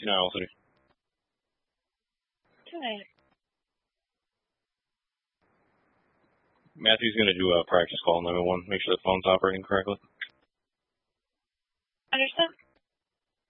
Owl City. 2-8. Matthew's going to do a practice call on 911. Make sure the phone's operating correctly. Understood.